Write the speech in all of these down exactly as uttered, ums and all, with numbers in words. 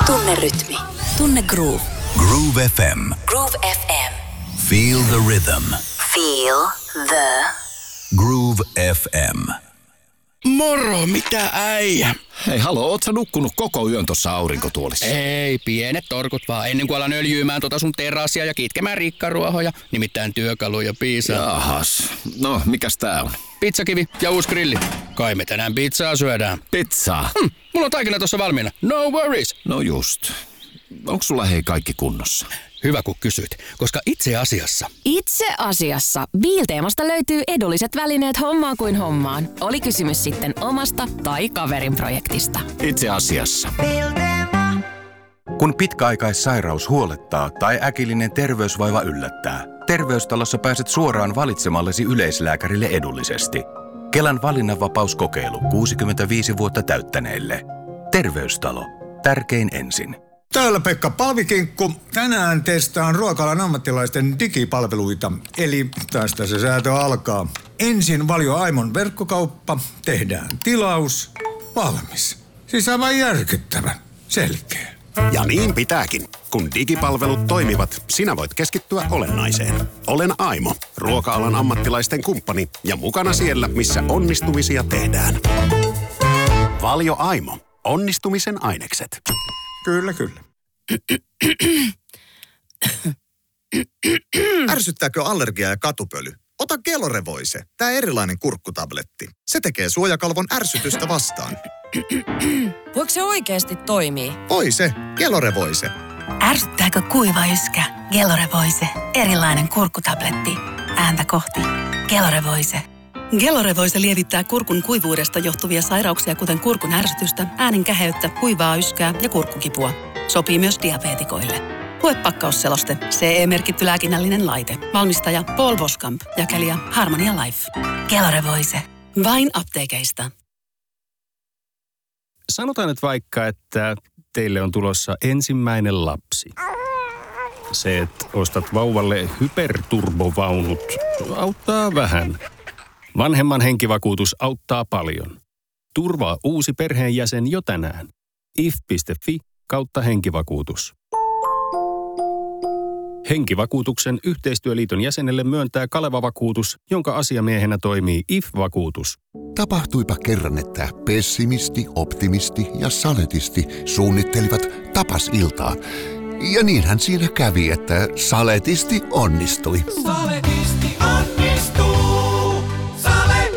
Tunne rytmi. Tunne groove. Groove F M. Groove F M. Feel the rhythm. Feel the... Groove F M. Moro, mitä äijä? Hei, halo, oot sä nukkunut koko yön tossa aurinkotuolissa? Ei, pienet torkut vaan, ennen kuin alan öljyymään tota sun terassia ja kitkemään rikkaruohoja, nimittäin työkaluja piisaa. Jahas, no mikäs tää on? Pizzakivi ja uusi grilli. Kai me tänään pizzaa syödään. Pizzaa? Hmm, mulla on taikina tossa valmiina. No worries. No just. Onks sulla hei kaikki kunnossa? Hyvä kun kysyt, koska itse asiassa... Itse asiassa Biilteemasta löytyy edulliset välineet hommaan kuin hommaan. Oli kysymys sitten omasta tai kaverin projektista. Itse asiassa. Kun pitkäaikaissairaus huolettaa tai äkillinen terveysvaiva yllättää, Terveystalossa pääset suoraan valitsemallesi yleislääkärille edullisesti. Kelan valinnanvapauskokeilu kuusikymmentäviisi vuotta täyttäneille. Terveystalo. Tärkein ensin. Täällä Pekka Palvikinkku. Tänään testaan ruokalan ammattilaisten digipalveluita. Eli tästä se säätö alkaa. Ensin Valio Aimon verkkokauppa. Tehdään tilaus. Valmis. Siis aivan järkyttävän. Selkeä. Ja niin pitääkin. Kun digipalvelut toimivat, sinä voit keskittyä olennaiseen. Olen Aimo, ruoka-alan ammattilaisten kumppani ja mukana siellä, missä onnistumisia tehdään. Valio Aimo. Onnistumisen ainekset. Kyllä, kyllä. Ärsyttääkö allergia ja katupöly? Ota Gelorevoise, tää erilainen kurkkutabletti. Se tekee suojakalvon ärsytystä vastaan. Voiko se oikeasti toimii? Voi se, Gelorevoise. Ärsyttääkö kuiva yskä? Gelorevoise, erilainen kurkkutabletti. Ääntä kohti. Gelorevoise. Gelorevoise lievittää kurkun kuivuudesta johtuvia sairauksia, kuten kurkun ärsytystä, äänen käheyttä, kuivaa yskää ja kurkkukipua. Sopii myös diabeetikoille. Lue pakkausseloste. C E-merkitty lääkinnällinen laite. Valmistaja Paul Boskamp. Jakelija Harmonia Life. Gelorevoise. Vain apteekeista. Sanotaan nyt vaikka, että teille on tulossa ensimmäinen lapsi. Se, että ostat vauvalle hyperturbovaunut, auttaa vähän. Vanhemman henkivakuutus auttaa paljon. Turvaa uusi perheenjäsen jo tänään. if piste fi kautta henkivakuutus. Henkivakuutuksen yhteistyöliiton jäsenelle myöntää Kaleva-vakuutus, jonka asiamiehenä toimii I F-vakuutus. Tapahtuipa kerran, että pessimisti, optimisti ja saletisti suunnittelivat tapasiltaa. Ja niinhän siinä kävi, että saletisti onnistui. Saletisti onnistuu! Sale!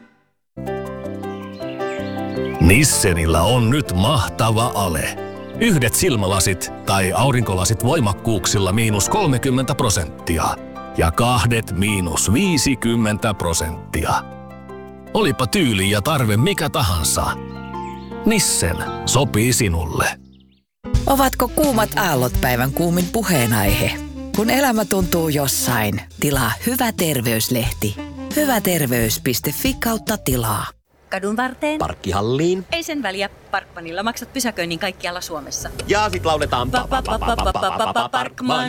Nissenillä on nyt mahtava ale. Yhdet silmälasit tai aurinkolasit voimakkuuksilla miinus kolmekymmentä prosenttia ja kahdet miinus viisikymmentä prosenttia. Olipa tyyli ja tarve mikä tahansa. Nissen sopii sinulle. Ovatko kuumat aallot päivän kuumin puheenaihe? Kun elämä tuntuu jossain, tilaa Hyvä terveyslehti. hyväterveys piste fi kautta tilaa. Kadun varteen. Parkkihalliin. Ei sen väliä. Parkmanilla maksat pysäköinnin kaikkialla Suomessa. Ja sit lauletaan Parkman.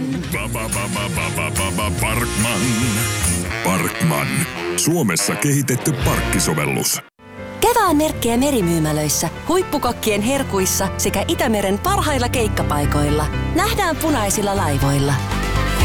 Parkman. Parkman. Suomessa kehitetty parkkisovellus. Kevään merkkejä merimyymälöissä, huippukokkien herkuissa sekä Itämeren parhailla keikkapaikoilla. Nähdään punaisilla laivoilla.